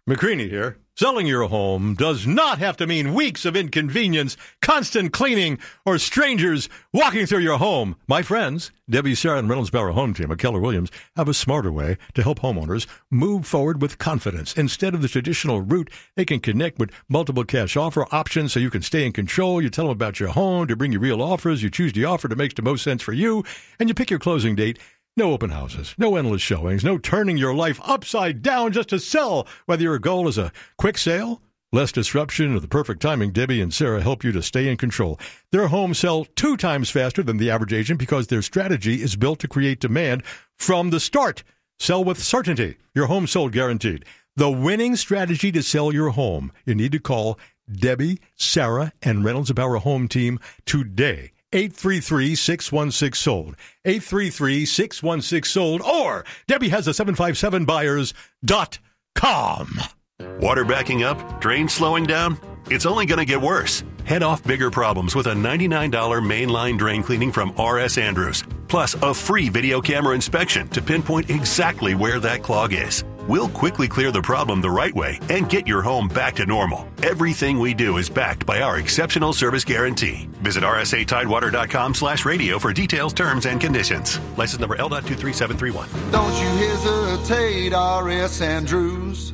McCreany here. Selling your home does not have to mean weeks of inconvenience, constant cleaning, or strangers walking through your home. My friends, Debbie, Sarah, and Reynolds Bauer Home Team at Keller Williams have a smarter way to help homeowners move forward with confidence. Instead of the traditional route, they can connect with multiple cash offer options so you can stay in control. You tell them about your home to bring you real offers. You choose the offer that makes the most sense for you, and you pick your closing date. No open houses, no endless showings, no turning your life upside down just to sell. Whether your goal is a quick sale, less disruption, or the perfect timing, Debbie and Sarah help you to stay in control. Their homes sell 2 times faster than the average agent because their strategy is built to create demand from the start. Sell with certainty. Your home sold guaranteed. The winning strategy to sell your home. You need to call Debbie, Sarah, and Reynolds Bauer Home Team today. 833-616-SOLD. 833-616-SOLD. Or Debbie has a 757buyers.com. Water backing up? Drains slowing down? It's only going to get worse. Head off bigger problems with a $99 mainline drain cleaning from R.S. Andrews. Plus a free video camera inspection to pinpoint exactly where that clog is. We'll quickly clear the problem the right way and get your home back to normal. Everything we do is backed by our exceptional service guarantee. Visit rsatidewater.com/radio for details, terms, and conditions. License number L.23731. Don't you hesitate, R.S. Andrews.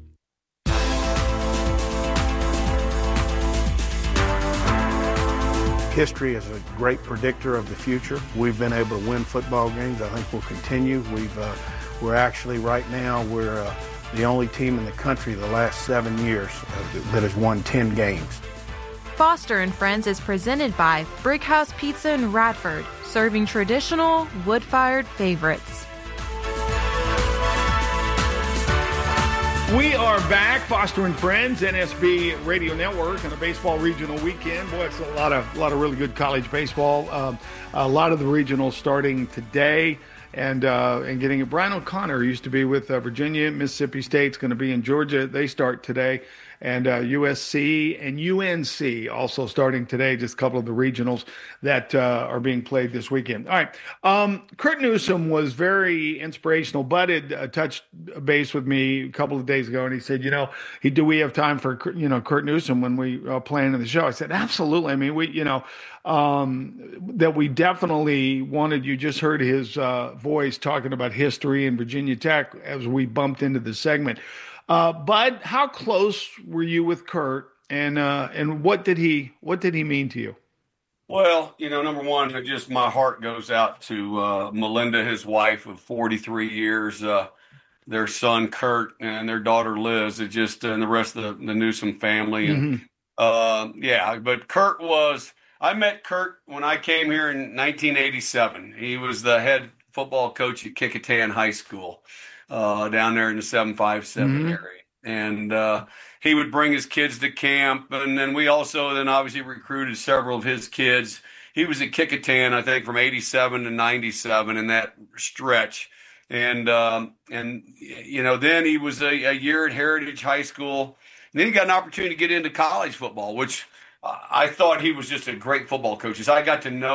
History is a great predictor of the future. We've been able to win football games. I think we'll continue. We're actually right now, we're the only team in the country the last 7 years that has won 10 games. Foster and Friends is presented by Brickhouse Pizza in Radford, serving traditional wood-fired favorites. We are back, Foster and Friends, NSB Radio Network, and a baseball regional weekend. Boy, it's a lot of really good college baseball. A lot of the regionals starting today, and getting it. Brian O'Connor used to be with Virginia. Mississippi State's going to be in Georgia. They start today. And USC and UNC also starting today, just a couple of the regionals that are being played this weekend. All right. Kurt Newsome was very inspirational. Bud had touched base with me a couple of days ago, and he said, do we have time for, Kurt Newsome when we plan in the show? I said, absolutely. I mean, that we definitely wanted. You just heard his voice talking about history and Virginia Tech as we bumped into the segment. Bud, how close were you with Kurt, and what did he mean to you? Well, number one, just my heart goes out to Melinda, his wife of 43 years, their son Kurt, and their daughter Liz. It just and the rest of the Newsome family, and but Kurt was. I met Kurt when I came here in 1987. He was the head football coach at Kecoughtan High School. Down there in the 757 area. And he would bring his kids to camp. And then we also obviously recruited several of his kids. He was at Kecoughtan, I think, from 87 to 97 in that stretch. And then he was a year at Heritage High School. And then he got an opportunity to get into college football, which I thought he was just a great football coach. As I got to know